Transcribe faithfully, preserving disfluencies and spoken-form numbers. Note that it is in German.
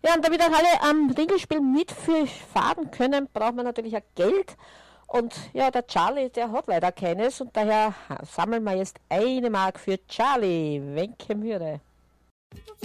Ja, und damit auch alle am Ringelspiel mitfahren können, braucht man natürlich auch Geld. Und ja, der Charlie, der hat leider keines und daher sammeln wir jetzt eine Mark für Charlie. Wenke Mühre.